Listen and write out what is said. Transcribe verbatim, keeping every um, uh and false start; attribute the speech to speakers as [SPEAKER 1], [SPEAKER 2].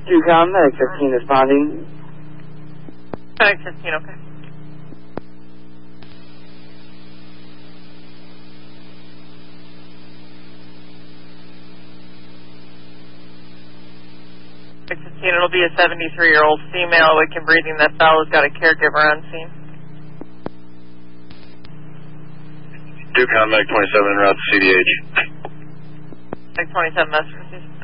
[SPEAKER 1] Ducom, Medic fifteen responding.
[SPEAKER 2] Medic fifteen, okay. Medic fifteen, it'll be a seventy-three-year-old female, awakened breathing. That fellow's got a caregiver on scene.
[SPEAKER 3] Ducom, Medic twenty-seven, en route to C D H.
[SPEAKER 2] Medic twenty-seven, message received.